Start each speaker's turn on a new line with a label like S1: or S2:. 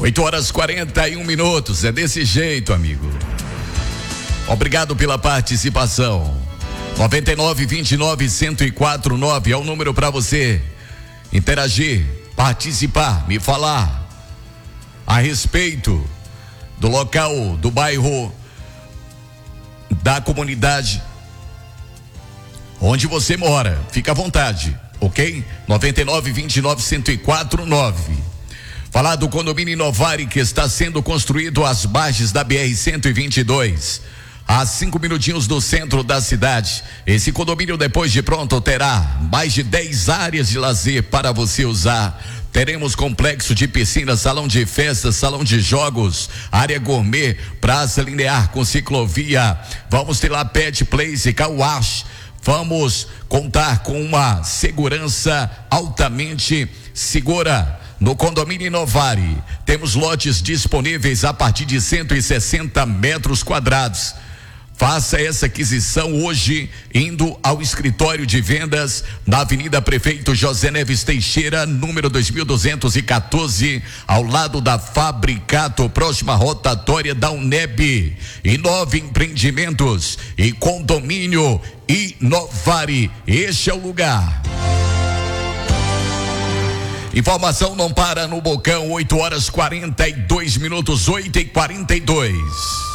S1: 8h41, é desse jeito, amigo. Obrigado pela participação. 9929-1049 é o número para você interagir, participar, me falar a respeito do local, do bairro, da comunidade onde você mora. Fica à vontade, ok? 9929-1049. Falar do condomínio Inovari que está sendo construído às margens da BR-122, a 5 minutinhos do centro da cidade. Esse condomínio, depois de pronto, terá mais de 10 áreas de lazer para você usar. Teremos complexo de piscina, salão de festas, salão de jogos, área gourmet, praça linear com ciclovia. Vamos ter lá pet place, car wash. Vamos contar com uma segurança altamente segura. No condomínio Inovari, temos lotes disponíveis a partir de 160 metros quadrados. Faça essa aquisição hoje, indo ao escritório de vendas na Avenida Prefeito José Neves Teixeira, número 2214, ao lado da Fabricato, próxima rotatória da UNEB. Inove Empreendimentos e Condomínio Inovari, este é o lugar. Informação não para no Bocão, 8h42, 8h42.